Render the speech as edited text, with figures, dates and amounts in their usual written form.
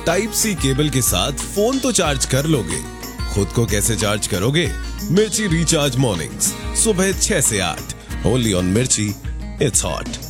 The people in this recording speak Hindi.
टाइप सी केबल के साथ फोन तो चार्ज कर लोगे, खुद को कैसे चार्ज करोगे? मिर्ची रिचार्ज मॉर्निंग्स सुबह 6 से 8 ओनली ऑन मिर्ची, इट्स हॉट।